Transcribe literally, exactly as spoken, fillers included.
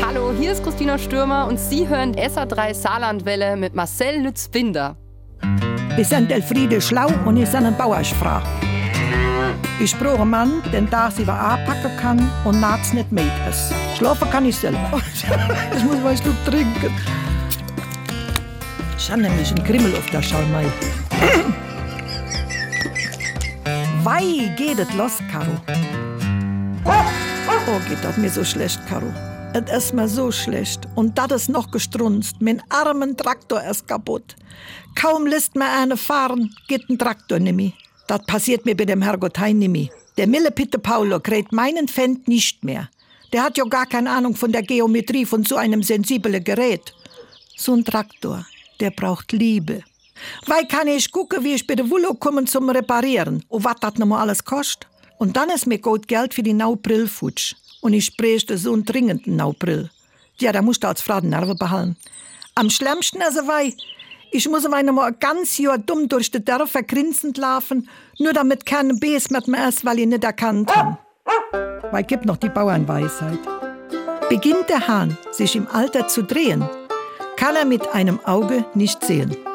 Hallo, hier ist Christina Stürmer und Sie hören S R drei Saarlandwelle mit Marcel Lütz-Binder. Wir sind Elfriede Schlau und ich bin ein Bauersfrau. Ich brauche einen Mann, den da sie was anpacken kann und nachts nicht mit ist. Schlafen kann ich selber. Ich muss mal einen Schluck trinken. Ich habe nämlich einen Krimmel auf der Schalmei. Wei, geht es los, Caro. Oh, geht das mir so schlecht, Caro. Es ist mir so schlecht. Und das ist noch gestrunzt. Mein armen Traktor ist kaputt. Kaum lässt mir eine fahren, geht ein Traktor nimmer. Das passiert mir bei dem Herrgott Hein nimmer. Der Millepitte Paulo kriegt meinen Fendt nicht mehr. Der hat ja gar keine Ahnung von der Geometrie von so einem sensiblen Gerät. So ein Traktor, der braucht Liebe. Weil kann ich gucken, wie ich bei der Vullo komme zum Reparieren und was das nochmal alles kostet. Und dann ist mir gut Geld für die Naubrill futsch. Und ich bräuchte so einen dringenden Naubrill. Ja, da musst du als Frau die Nerven behalten. Am schlimmsten ist weil ich muss noch mal ein ganz Jahr dumm durch die Dörfer grinsend laufen, nur damit keine Bes mit mir ist, weil ich nicht erkannt habe. Weil gibt noch die Bauernweisheit. Beginnt der Hahn, sich im Alter zu drehen, kann er mit einem Auge nicht sehen.